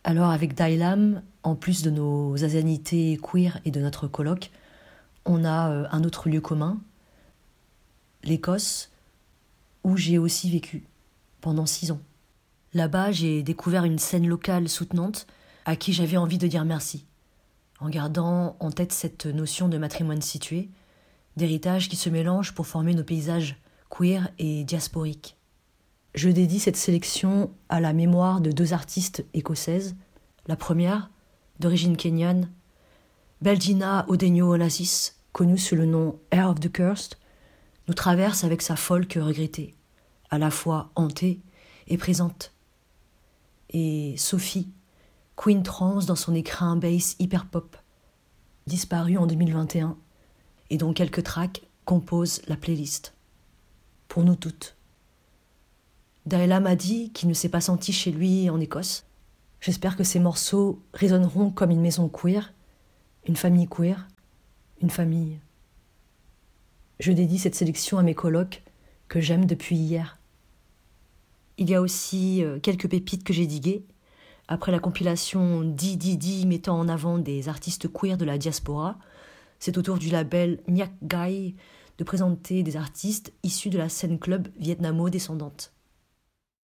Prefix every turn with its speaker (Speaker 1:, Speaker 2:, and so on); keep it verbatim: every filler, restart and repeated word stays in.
Speaker 1: Alors avec Dailam, en plus de nos asianités queer et de notre colloque, on a euh, un autre lieu commun, l'Écosse, où j'ai aussi vécu pendant six ans. Là-bas, j'ai découvert une scène locale soutenante à qui j'avais envie de dire merci, en gardant en tête cette notion de matrimoine situé, d'héritage qui se mélange pour former nos paysages queer et diasporiques. Je dédie cette sélection à la mémoire de deux artistes écossaises. La première, d'origine kenyane, Beldina Odenyo Onassis, connue sous le nom Heir of the Cursed, nous traverse avec sa folk regrettée, à la fois hantée et présente. Et Sophie, queen trans dans son écrin bass hyper-pop, disparue en deux mille vingt et un, et dont quelques tracks composent la playlist. Pour nous toutes. Dailam m'a dit qu'il ne s'est pas senti chez lui en Écosse. J'espère que ces morceaux résonneront comme une maison queer, une famille queer, une famille. Je dédie cette sélection à mes colocs que j'aime depuis hier. Il y a aussi quelques pépites que j'ai diguées. Après la compilation Di Di Di mettant en avant des artistes queer de la diaspora, c'est au tour du label Nyak Gai de présenter des artistes issus de la scène club vietnamo-descendante.